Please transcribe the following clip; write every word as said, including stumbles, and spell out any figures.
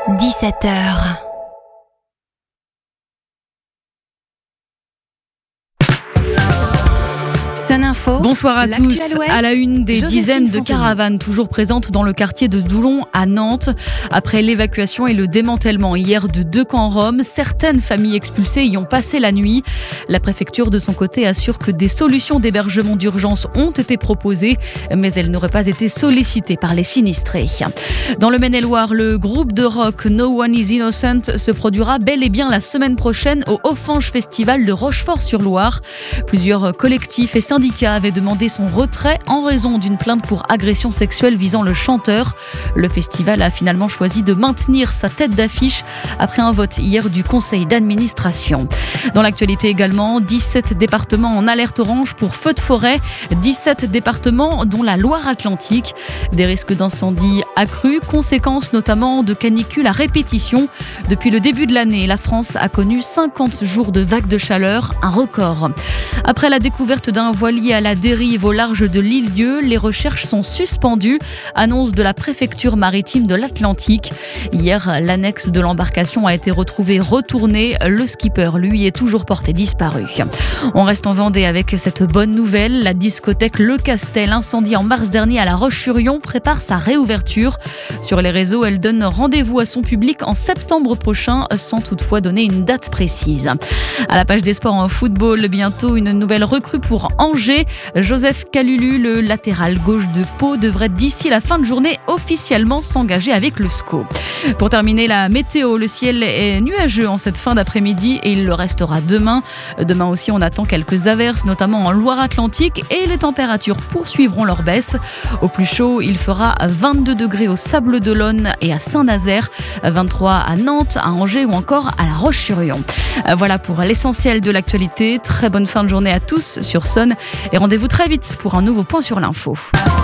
dix-sept heures. Info, Bonsoir à tous. À la une, des Joséphine dizaines de Fontenay. caravanes toujours présentes dans le quartier de Doulon à Nantes. Après l'évacuation et le démantèlement hier de deux camps roms, certaines familles expulsées y ont passé la nuit. La préfecture de son côté assure que des solutions d'hébergement d'urgence ont été proposées, mais elles n'auraient pas été sollicitées par les sinistrés. Dans le Maine-et-Loire, le groupe de rock No One Is Innocent se produira bel et bien la semaine prochaine au Offenge Festival de Rochefort-sur-Loire. Plusieurs collectifs et syndicats avait demandé son retrait en raison d'une plainte pour agression sexuelle visant le chanteur. Le festival a finalement choisi de maintenir sa tête d'affiche après un vote hier du conseil d'administration. Dans l'actualité également, dix-sept départements en alerte orange pour feux de forêt, dix-sept départements dont la Loire-Atlantique. Des risques d'incendie accrus, conséquences notamment de canicules à répétition. Depuis le début de l'année, la France a connu cinquante jours de vagues de chaleur, un record. Après la découverte d'un voilier à la dérive au large de l'île-Dieu, les recherches sont suspendues, annonce de la préfecture maritime de l'Atlantique. Hier, l'annexe de l'embarcation a été retrouvée retournée. Le skipper, lui, est toujours porté disparu. On reste en Vendée avec cette bonne nouvelle. La discothèque Le Castel, incendiée en mars dernier à La Roche-sur-Yon, prépare sa réouverture. Sur les réseaux, elle donne rendez-vous à son public en septembre prochain, sans toutefois donner une date précise. À la page des sports en football, bientôt une nouvelle recrue pour Angers. Joseph Calulu, le latéral gauche de Pau, devrait d'ici la fin de journée officiellement s'engager avec le S C O. Pour terminer, la météo, le ciel est nuageux en cette fin d'après-midi et il le restera demain. Demain aussi, on attend quelques averses, notamment en Loire-Atlantique, et les températures poursuivront leur baisse. Au plus chaud, il fera vingt-deux degrés au Sables-d'Olonne et à Saint-Nazaire, vingt-trois à Nantes, à Angers ou encore à La Roche-sur-Yon. Voilà pour l'essentiel de l'actualité. Très bonne fin de journée à tous sur Sonne et rendez-vous très vite pour un nouveau point sur l'info.